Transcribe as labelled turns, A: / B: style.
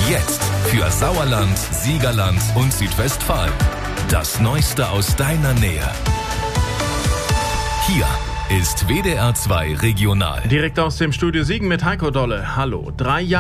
A: Jetzt für Sauerland, Siegerland und Südwestfalen. Das Neueste aus deiner Nähe. Hier ist WDR 2 Regional.
B: Direkt aus dem Studio Siegen mit Heiko Dolle. Hallo. 3 Jahre